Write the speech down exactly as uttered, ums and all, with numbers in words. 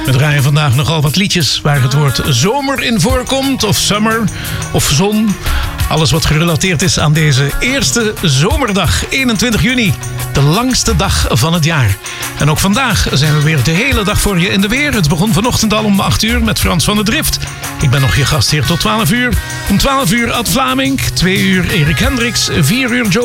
We draaien vandaag nogal wat liedjes waar het woord zomer in voorkomt, of summer, of zon. Alles wat gerelateerd is aan deze eerste zomerdag, eenentwintig juni. De langste dag van het jaar. En ook vandaag zijn we weer de hele dag voor je in de weer. Het begon vanochtend al om acht uur met Frans van der Drift. Ik ben nog je gastheer tot twaalf uur. Om twaalf uur Ad Vlaming, twee uur Erik Hendricks, vier uur Joe